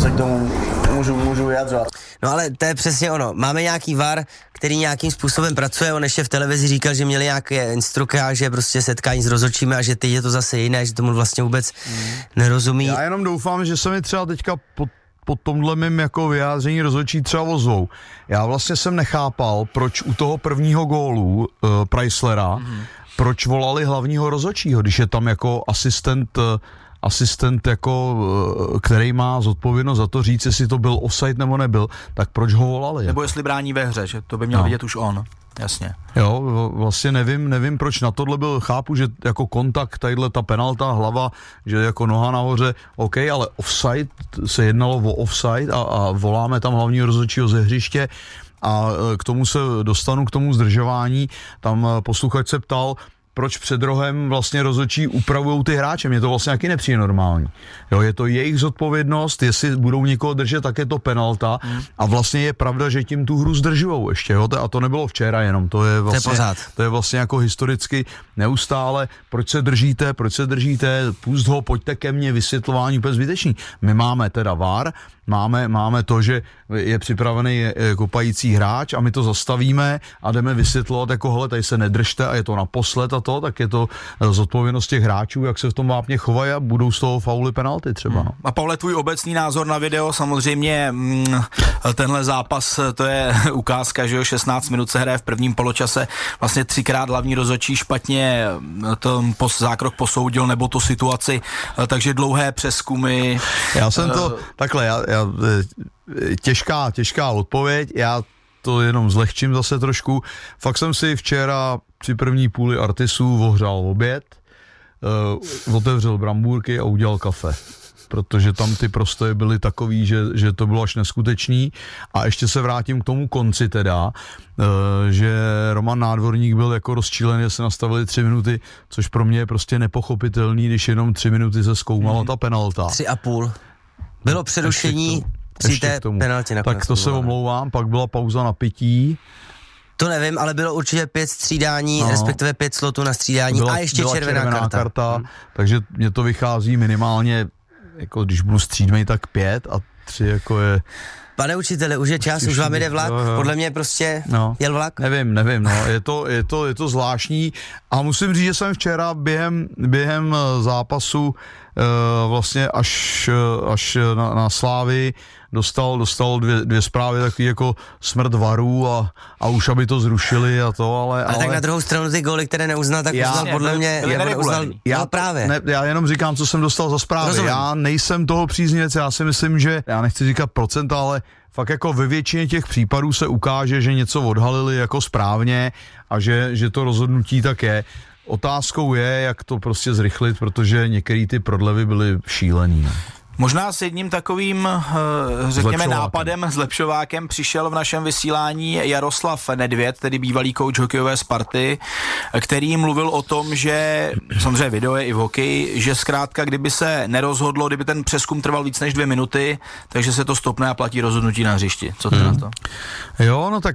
se k tomu můžu vyjadřovat. No ale to je přesně ono. Máme nějaký VAR, který nějakým způsobem pracuje, on ještě v televizi říkal, že měli nějaké instruktáže, prostě setkání s rozhodčími a že teď je to zase jiné, že tomu vlastně vůbec nerozumí. Já jenom doufám, že se mi třeba teďka po tomhle mým jako vyjádření rozhodčí třeba ozvou. Já vlastně jsem nechápal, proč u toho prvního gólu Preislera, proč volali hlavního rozhodčího, když je tam jako asistent jako, který má zodpovědnost za to říct, jestli to byl offside nebo nebyl, tak proč ho volali? Nebo jestli brání ve hře, že to by měl vidět už on, jasně. Jo, vlastně nevím, proč na tohle byl, chápu, že jako kontakt, tadyhle ta penalta, hlava, že jako noha nahoře, OK, ale offside, se jednalo o offside a voláme tam hlavního rozhodčího ze hřiště a k tomu se dostanu, k tomu zdržování, tam posluchač se ptal, proč před rohem vlastně rozhodčí upravujou ty hráče. Mně to vlastně taky nepřijde normální. Jo, je to jejich zodpovědnost, jestli budou někoho držet, tak je to penalta a vlastně je pravda, že tím tu hru zdržujou ještě, jo, a to nebylo včera jenom, to je vlastně jako historicky neustále, proč se držíte, pust ho, pojďte ke mně, vysvětlování úplně zbytečný. My máme teda VAR, máme to, že je připravený kopající hráč a my to zastavíme a jdeme vysvětlovat, jako hele, tady se nedržte a je to naposled a to, tak je to zodpovědnost těch hráčů, jak se v tom vápně chovají a budou z toho fauly penalty třeba. No. A Pavle, tvůj obecný názor na video, samozřejmě tenhle zápas, to je ukázka, že jo, 16 minut se hraje v prvním poločase, vlastně 3krát hlavní rozhodčí špatně ten zákrok posoudil nebo tu situaci, takže dlouhé přezkumy. Já jsem to, takhle, těžká odpověď, já to jenom zlehčím zase trošku. Fakt jsem si včera při první půli Artisů ohřál oběd, otevřel brambůrky a udělal kafe. Protože tam ty prostoje byly takový, že to bylo až neskutečný. A ještě se vrátím k tomu konci teda, že Roman Nádvorník byl jako rozčílený, že se nastavili 3 minuty, což pro mě je prostě nepochopitelný, když jenom 3 minuty se zkoumala ta penalta. 3,5. Bylo přerušení při té penaltě nakonec. Tak to se omlouvám, pak byla pauza na pití. To nevím, ale bylo určitě 5 střídání, respektive 5 slotů na střídání a ještě červená karta. Takže mě to vychází minimálně, jako když budu střídmej, tak 5 a 3 jako je... Pane učiteli, už je čas, už vám jde vlak, podle mě prostě jel vlak. Nevím, je to zvláštní a musím říct, že jsem včera během zápasu vlastně až na Slávy dostal dvě zprávy takový jako smrt varů a už aby to zrušili a to, ale tak na druhou stranu ty góly, které neuznal, tak uznal podle mě, já jenom říkám, co jsem dostal za zprávy. Rozumím. Já nejsem toho příznivec, já si myslím, že já nechci říkat procenta, ale fakt jako ve většině těch případů se ukáže, že něco odhalili jako správně a že to rozhodnutí tak je. Otázkou je, jak to prostě zrychlit, protože některé ty prodlevy byly šílený. Možná s jedním takovým, řekněme, nápadem, zlepšovákem přišel v našem vysílání Jaroslav Nedvěd, tedy bývalý kouč hokejové Sparty, který mluvil o tom, že, samozřejmě video je i v hokeji, že zkrátka, kdyby se nerozhodlo, kdyby ten přezkum trval víc než 2 minuty, takže se to stopne a platí rozhodnutí na hřišti. Co ty na to? Jo, no tak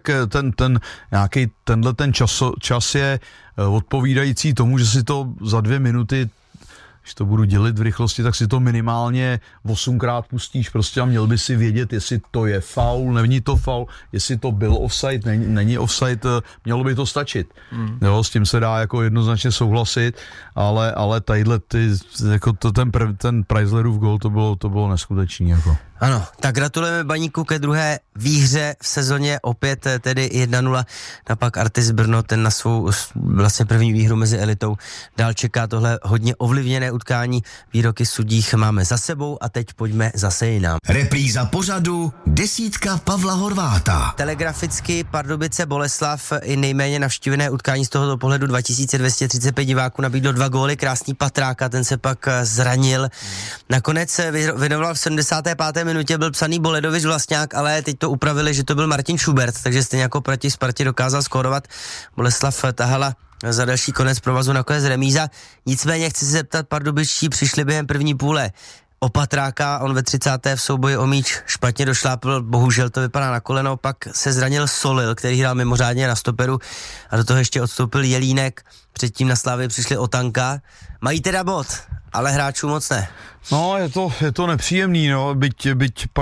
ten čas je odpovídající tomu, že si to za 2 minuty, když to budu dělit v rychlosti, tak si to minimálně 8krát pustíš prostě a měl by si vědět, jestli to je faul, není to faul, jestli to byl offside, není offside, mělo by to stačit. Jo, s tím se dá jako jednoznačně souhlasit, ale tadyhle jako ten Preislerův gól, to bylo neskutečný jako. Ano, tak gratulujeme Baníku ke druhé výhře v sezóně, opět tedy 1-0, napak Artis Brno, ten na svou vlastně první výhru mezi elitou dál čeká tohle hodně ovlivněné utkání, výroky sudích máme za sebou a teď pojďme zase jinam. Repríza pořadu desítka Pavla Horváta. Telegraficky Pardubice Boleslav i nejméně navštívené utkání z tohoto pohledu 2235 diváků nabídlo 2 góly, krásný Patráka, ten se pak zranil. Nakonec vynoval v 75. minutě, byl psaný Boledovič Vlastňák, ale teď to upravili, že to byl Martin Schubert, takže stejně jako proti Spartě dokázal skórovat. Boleslav tahala za další konec provazu nakonec remíza. Nicméně chci se zeptat, Pardubičtí přišli během první půle o Patráka, on ve 30. v souboji o míč špatně došlápl, bohužel to vypadá na koleno, pak se zranil Solil, který hrál mimořádně na stoperu a do toho ještě odstoupil Jelínek, předtím na Slávy přišli o Tanka. Mají teda bod, ale hráčů moc ne. No, je to nepříjemný, no, byť